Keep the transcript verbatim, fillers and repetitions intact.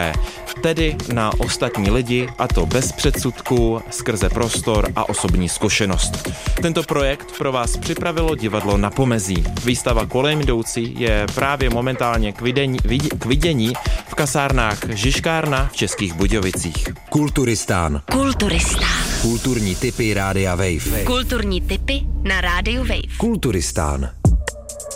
druhé, tedy na ostatní lidi, a to bez předsudků, skrze prostor a osobní zkušenost. Tento projekt pro vás připravilo divadlo Na pomezí. Výstava Kolem jdoucí je právě momentálně k vidění, k vidění v kasárnách Žižkárna v Českých Budějovicích. Kulturistán. Kulturistán. Kulturní tipy Rádia Wave. Kulturní tipy na Rádiu Wave. Kulturistán.